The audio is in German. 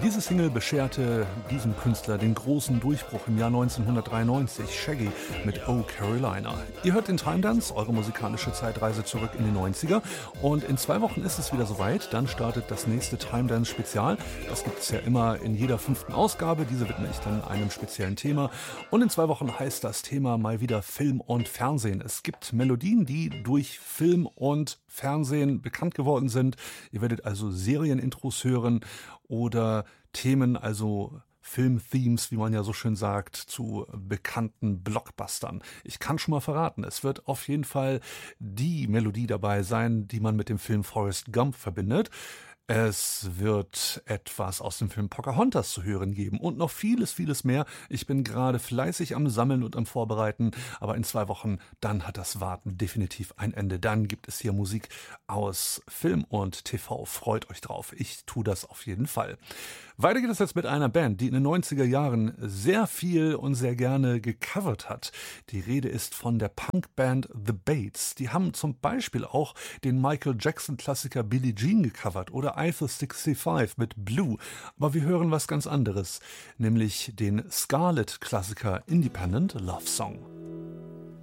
Diese Single bescherte diesem Künstler den großen Durchbruch im Jahr 1993, Shaggy mit Oh Carolina. Ihr hört den Time Dance, eure musikalische Zeitreise zurück in die 90er. Und in 2 Wochen ist es wieder soweit, dann startet das nächste Time Dance Spezial. Das gibt es ja immer in jeder 5. Ausgabe, diese widme ich dann einem speziellen Thema. Und in 2 Wochen heißt das Thema mal wieder Film und Fernsehen. Es gibt Melodien, die durch Film und Fernsehen bekannt geworden sind. Ihr werdet also Serienintros hören oder Themen, also Film-Themes, wie man ja so schön sagt, zu bekannten Blockbustern. Ich kann schon mal verraten, es wird auf jeden Fall die Melodie dabei sein, die man mit dem Film Forrest Gump verbindet. Es wird etwas aus dem Film Pocahontas zu hören geben und noch vieles, vieles mehr. Ich bin gerade fleißig am Sammeln und am Vorbereiten, aber in 2 Wochen, dann hat das Warten definitiv ein Ende. Dann gibt es hier Musik aus Film und TV. Freut euch drauf. Ich tue das auf jeden Fall. Weiter geht es jetzt mit einer Band, die in den 90er Jahren sehr viel und sehr gerne gecovert hat. Die Rede ist von der Punkband The Bates. Die haben zum Beispiel auch den Michael Jackson-Klassiker Billie Jean gecovert oder Eiffel 65 mit Blue. Aber wir hören was ganz anderes, nämlich den Scarlett-Klassiker Independent Love Song.